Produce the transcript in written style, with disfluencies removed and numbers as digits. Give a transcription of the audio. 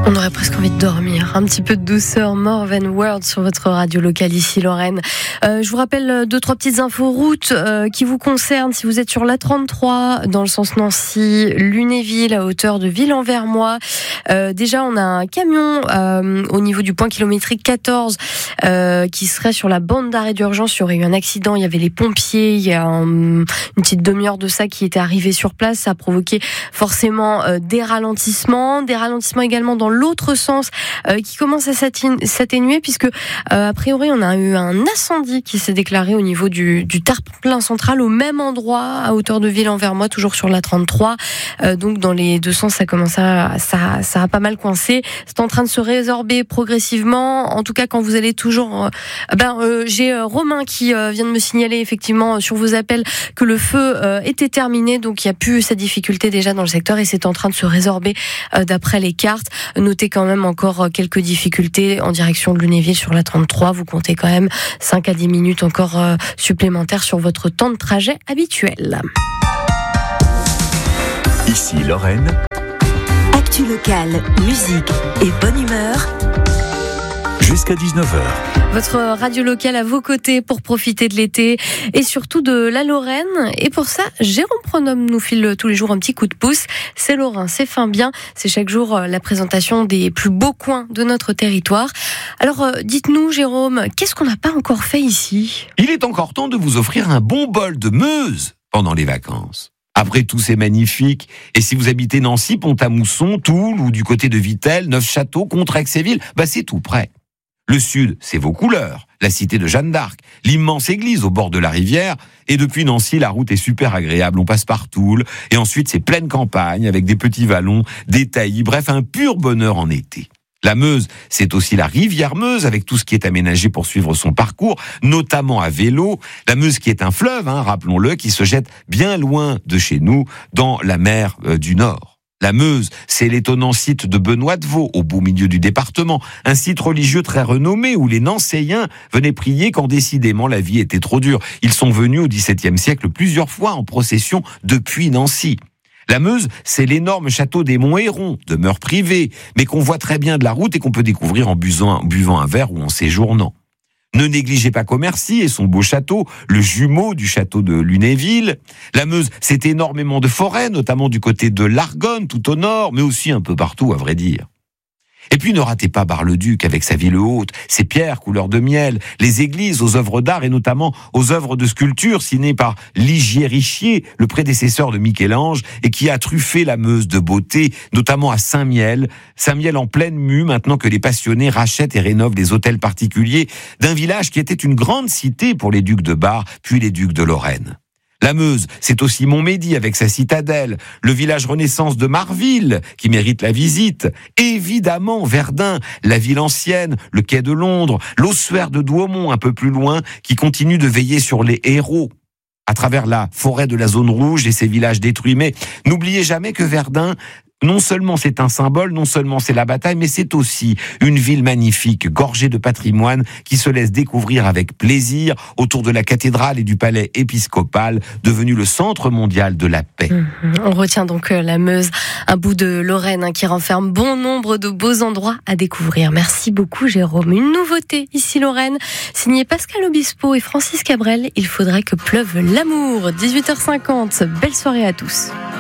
On aurait presque envie de dormir. Un petit peu de douceur, More Than Words sur votre radio locale ici, Lorraine. Je vous rappelle 2-3 petites infos routes qui vous concernent. Si vous êtes sur l'A33, dans le sens Nancy, Lunéville, à hauteur de Ville-en-Vermois. Déjà, on a un camion au niveau du point kilométrique 14 qui serait sur la bande d'arrêt d'urgence. Il y aurait eu un accident, il y avait les pompiers. Il y a une petite demi-heure de ça qui était arrivé sur place. Ça a provoqué forcément des ralentissements également dans l'autre sens qui commence à s'atténuer puisque a priori on a eu un incendie qui s'est déclaré au niveau du terre-plein central au même endroit à hauteur de Ville-en-Vermois, toujours sur la 33. Donc dans les deux sens ça commence ça a pas mal coincé. C'est en train de se résorber progressivement. En tout cas quand vous allez toujours j'ai Romain qui vient de me signaler effectivement sur vos appels que le feu était terminé, donc il n'y a plus cette difficulté déjà dans le secteur et c'est en train de se résorber d'après les cartes. Notez quand même encore quelques difficultés en direction de Lunéville sur la 33. Vous comptez quand même 5 à 10 minutes encore supplémentaires sur votre temps de trajet habituel. Ici Lorraine. Actu locale, musique et bonne humeur. Jusqu'à 19h. Votre radio locale à vos côtés pour profiter de l'été et surtout de la Lorraine. Et pour ça, Jérôme Pronome nous file tous les jours un petit coup de pouce. C'est Lorrain, c'est fin bien. C'est chaque jour la présentation des plus beaux coins de notre territoire. Alors, dites-nous, Jérôme, qu'est-ce qu'on n'a pas encore fait ici ? Il est encore temps de vous offrir un bon bol de Meuse pendant les vacances. Après tout, c'est magnifique. Et si vous habitez Nancy, Pont-à-Mousson, Toul ou du côté de Vittel, Neufchâteau, Contrexéville, c'est tout près. Le sud, c'est vos couleurs, la cité de Jeanne d'Arc, l'immense église au bord de la rivière. Et depuis Nancy, la route est super agréable. On passe par Toul. Et ensuite, c'est pleine campagne avec des petits vallons, des taillis. Bref, un pur bonheur en été. La Meuse, c'est aussi la rivière Meuse avec tout ce qui est aménagé pour suivre son parcours, notamment à vélo. La Meuse qui est un fleuve, rappelons-le, qui se jette bien loin de chez nous, dans la mer du Nord. La Meuse, c'est l'étonnant site de Benoît de Vaux, au beau milieu du département, un site religieux très renommé où les Nancéiens venaient prier quand décidément la vie était trop dure. Ils sont venus au XVIIe siècle plusieurs fois en procession depuis Nancy. La Meuse, c'est l'énorme château des Monts-Héron, demeure privée, mais qu'on voit très bien de la route et qu'on peut découvrir en buvant un verre ou en séjournant. Ne négligez pas Commercy et son beau château, le jumeau du château de Lunéville. La Meuse, c'est énormément de forêts, notamment du côté de l'Argonne, tout au nord, mais aussi un peu partout, à vrai dire. Et puis ne ratez pas Bar-le-Duc avec sa ville haute, ses pierres couleur de miel, les églises aux œuvres d'art et notamment aux œuvres de sculpture signées par Ligier Richier, le prédécesseur de Michel-Ange, et qui a truffé la Meuse de beauté, notamment à Saint-Miel. Saint-Miel en pleine mue, maintenant que les passionnés rachètent et rénovent des hôtels particuliers d'un village qui était une grande cité pour les ducs de Bar, puis les ducs de Lorraine. La Meuse, c'est aussi Montmédy avec sa citadelle, le village Renaissance de Marville, qui mérite la visite. Évidemment, Verdun, la ville ancienne, le quai de Londres, l'ossuaire de Douaumont un peu plus loin, qui continue de veiller sur les héros. À travers la forêt de la zone rouge et ses villages détruits. Mais n'oubliez jamais que Verdun, non seulement c'est un symbole, non seulement c'est la bataille, mais c'est aussi une ville magnifique, gorgée de patrimoine, qui se laisse découvrir avec plaisir autour de la cathédrale et du palais épiscopal, devenu le centre mondial de la paix. On retient donc la Meuse, un bout de Lorraine qui renferme bon nombre de beaux endroits à découvrir. Merci beaucoup Jérôme. Une nouveauté ici Lorraine, signée Pascal Obispo et Francis Cabrel, il faudrait que pleuve l'amour. 18h50, belle soirée à tous.